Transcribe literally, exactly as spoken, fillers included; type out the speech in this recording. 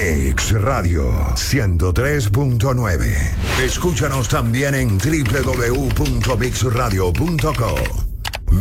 Mix Radio ciento tres punto nueve. Escúchanos también en doble u doble u doble u punto mix radio punto co.